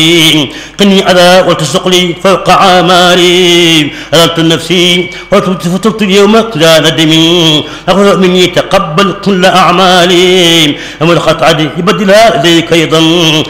قني أذى وتسق لي فوق عماري أذلت نفسي وتبت اليوم لا ندمي أخذ مني تقبل كل أعمالي أمر خطعتي يبدلها إليك أيضا